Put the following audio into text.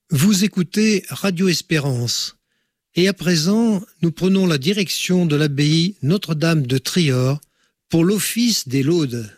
Vous écoutez Radio Espérance. Et à présent, nous prenons la direction de l'abbaye Notre-Dame de Trior pour l'office des laudes.